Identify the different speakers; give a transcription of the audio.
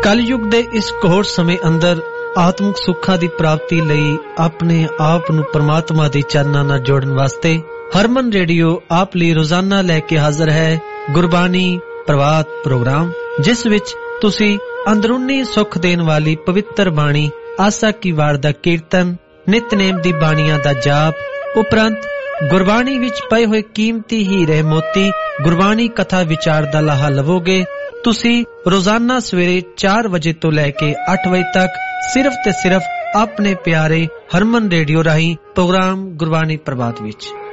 Speaker 1: कलयुग दे इस घोर समय अंदर आत्मिक सुखा दी प्राप्ति लई अपने आप नू परमात्मा दी चरना नाल जोड़न वास्ते हरमन रेडियो आप ਲਈ रोजाना लेके हाजिर है गुरबानी प्रभात प्रोग्राम, जिस विच तुसी अंदरूनी सुख देन वाली पवित्र बाणी आसा की वार दा कीर्तन, नितनेम दी बाणियां दा जाप उपरंत गुरबाणी विच पए होए कीमती हीरे मोती गुरबाणी कथा विचार दा लाहा लवोगे। तुसी रोजाना सवेरे 4 बजे तो लैके 8 बजे तक सिर्फ ते सिर्फ अपने प्यारे हरमन रेडियो राही प्रोग्राम गुरबानी प्रभात विच